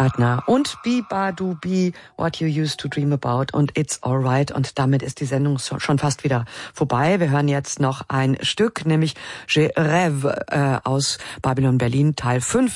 Adna und Be Badu Be What You Used to Dream About und It's Alright. Und damit ist die Sendung schon fast wieder vorbei. Wir hören jetzt noch ein Stück, nämlich Je Rêve aus Babylon Berlin Teil 5.